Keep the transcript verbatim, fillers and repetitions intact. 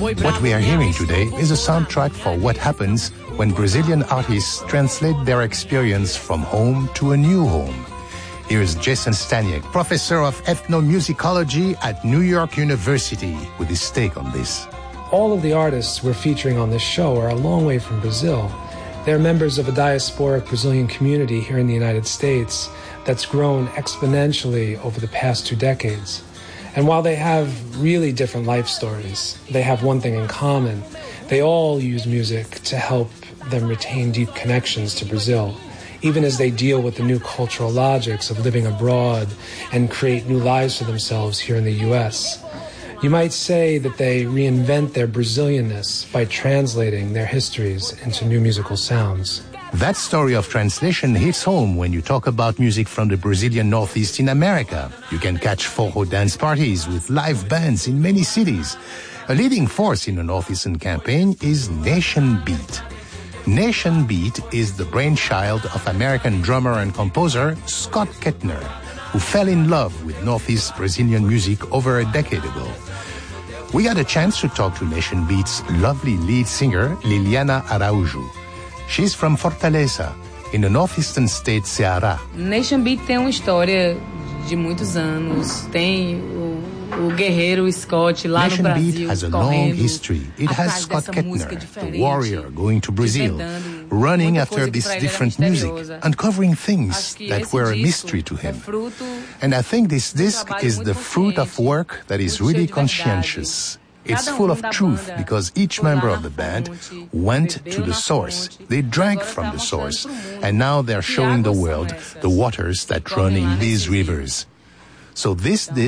What we are hearing today is a soundtrack for what happens when Brazilian artists translate their experience from home to a new home. Here's Jason Staniek, professor of ethnomusicology at New York University, with his take on this. All of the artists we're featuring on this show are a long way from Brazil. They're members of a diasporic Brazilian community here in the United States that's grown exponentially over the past two decades. And while they have really different life stories, they have one thing in common. They all use music to help them retain deep connections to Brazil, even as they deal with the new cultural logics of living abroad and create new lives for themselves here in the U S. You might say that they reinvent their Brazilianness by translating their histories into new musical sounds. That story of translation hits home when you talk about music from the Brazilian Northeast in America. You can catch forró dance parties with live bands in many cities. A leading force in the Northeastern campaign is Nation Beat. Nation Beat is the brainchild of American drummer and composer Scott Kettner, who fell in love with Northeast Brazilian music over a decade ago. We got a chance to talk to Nation Beat's lovely lead singer, Liliana Araújo. She's from Fortaleza, in the northeastern state Ceará. Nation Beat tem uma história de muitos anos. Tem o, o guerreiro Scott lá Nation no Brasil, Beat has a long history. It has Scott Kettner, the warrior, going to Brazil, running after this different music, uncovering things that were a mystery to him. And I think this disc is the fruit of work that is really conscientious. It's full of truth because each member of the band went to the source. They drank from the source. And now they're showing the world the waters that run in these rivers. So this disc